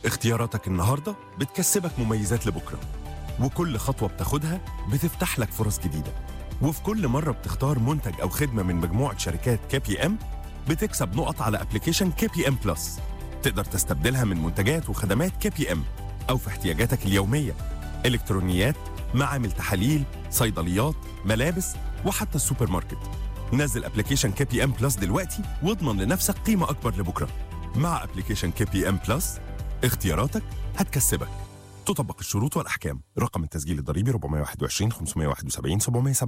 اختياراتك النهاردة بتكسبك مميزات لبكرة، وكل خطوة بتاخدها بتفتح لك فرص جديدة. وفي كل مرة بتختار منتج أو خدمة من مجموعة شركات KPM بتكسب نقط على ابلكيشن KPM بلس، تقدر تستبدلها من منتجات وخدمات KPM أو في احتياجاتك اليومية، إلكترونيات، معامل تحاليل، صيدليات، ملابس، وحتى السوبر ماركت. نزل ابلكيشن KPM بلس دلوقتي واضمن لنفسك قيمة أكبر لبكرة. مع ابلكيشن KPM بلس اختياراتك هتكسبك. تطبق الشروط والأحكام. رقم التسجيل الضريبي 421 571 707.